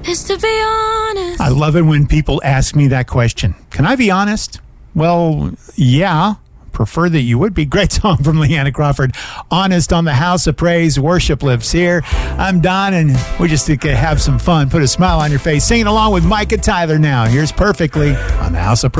is to be honest. I love it when people ask me that question. Can I be honest? Well, yeah. Prefer that you would be. Great song from Leanna Crawford. Honest on the House of Praise. Worship lives here. I'm Don, and we just have some fun. Put a smile on your face. Singing along with Micah Tyler now. Here's Perfectly on the House of Praise.